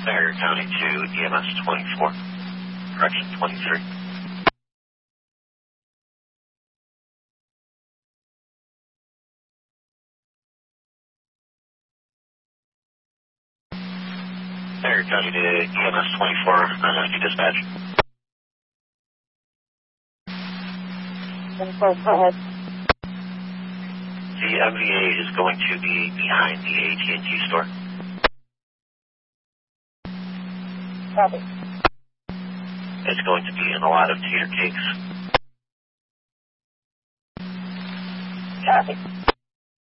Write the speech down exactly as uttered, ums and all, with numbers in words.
Saginaw County to E M S twenty-four, correction twenty-three. Saginaw County to E M S twenty-four, nine ninety dispatch. twenty-four, go ahead. The M V A is going to be behind the A T and T store. Copy. It's going to be in a lot of tater cakes. Copy.